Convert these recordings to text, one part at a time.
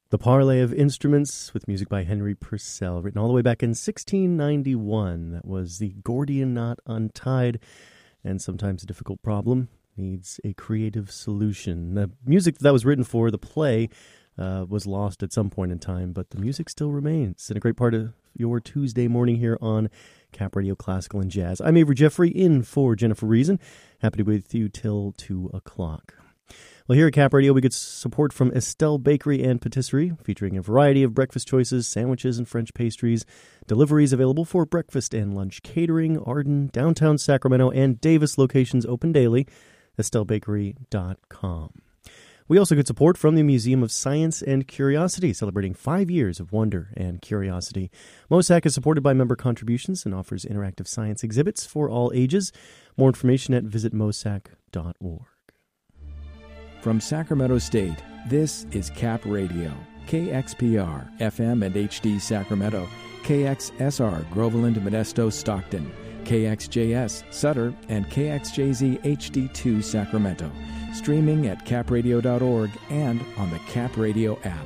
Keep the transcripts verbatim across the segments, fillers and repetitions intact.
The Parley of Instruments with music by Henry Purcell, written all the way back in sixteen ninety-one. That was the Gordian Knot Untied, and sometimes a difficult problem needs a creative solution. The music that was written for the play uh, was lost at some point in time, but the music still remains, and a great part of your Tuesday morning here on Cap Radio Classical and Jazz. I'm Avery Jeffrey, in for Jennifer Reason. Happy to be with you till two o'clock. Well, here at Cap Radio, we get support from Estelle Bakery and Patisserie, featuring a variety of breakfast choices, sandwiches, and French pastries. Deliveries available for breakfast and lunch catering. Arden, downtown Sacramento, and Davis locations open daily. estelle bakery dot com. We also get support from the Museum of Science and Curiosity, celebrating five years of wonder and curiosity. MOSAC is supported by member contributions and offers interactive science exhibits for all ages. More information at visit mosac dot org. From Sacramento State, this is Cap Radio, K X P R, F M and H D Sacramento, K X S R, Groveland, Modesto, Stockton, K X J S, Sutter, and K X J Z H D two, Sacramento. Streaming at cap radio dot org and on the Cap Radio app.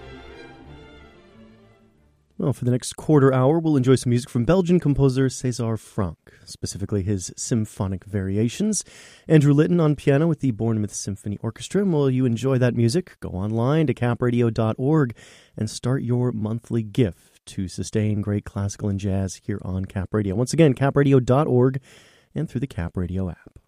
Well, for the next quarter hour, we'll enjoy some music from Belgian composer César Franck, specifically his symphonic variations. Andrew Litton on piano with the Bournemouth Symphony Orchestra. And while you enjoy that music, go online to cap radio dot org and start your monthly gift to sustain great classical and jazz here on Cap Radio. Once again, cap radio dot org and through the Cap Radio app.